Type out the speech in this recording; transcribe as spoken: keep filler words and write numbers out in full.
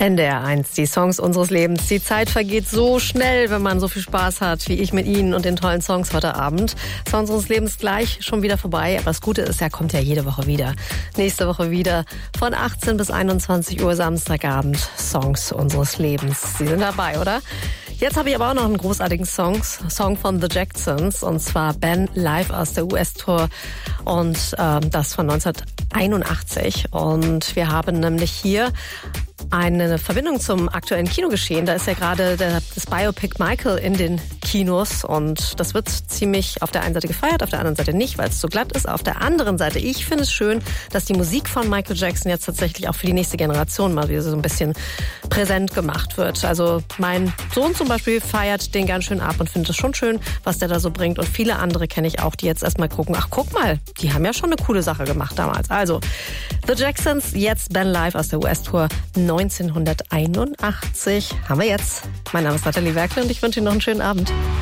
N D R eins, die Songs unseres Lebens. Die Zeit vergeht so schnell, wenn man so viel Spaß hat, wie ich mit Ihnen und den tollen Songs heute Abend. Songs unseres Lebens gleich schon wieder vorbei. Aber das Gute ist, er kommt ja jede Woche wieder. Nächste Woche wieder von achtzehn bis einundzwanzig Uhr Samstagabend. Songs unseres Lebens. Sie sind dabei, oder? Jetzt habe ich aber auch noch einen großartigen Song, Song von The Jacksons, und zwar Ben live aus der U S-Tour, und ähm, das von neunzehnhunderteinundachtzig. Und wir haben nämlich hier eine Verbindung zum aktuellen Kinogeschehen. Da ist ja gerade der, das Biopic Michael in den Kinos, und das wird ziemlich auf der einen Seite gefeiert, auf der anderen Seite nicht, weil es zu glatt ist. Auf der anderen Seite, ich finde es schön, dass die Musik von Michael Jackson jetzt tatsächlich auch für die nächste Generation mal wieder so ein bisschen präsent gemacht wird. Also mein Sohn zum Beispiel feiert den ganz schön ab und findet es schon schön, was der da so bringt. Und viele andere kenne ich auch, die jetzt erstmal gucken, ach guck mal, die haben ja schon eine coole Sache gemacht damals. Also The Jacksons, jetzt Ben live aus der U S-Tour neunzehnhunderteinundachtzig haben wir jetzt. Mein Name ist Nathalie Werkle und ich wünsche Ihnen noch einen schönen Abend.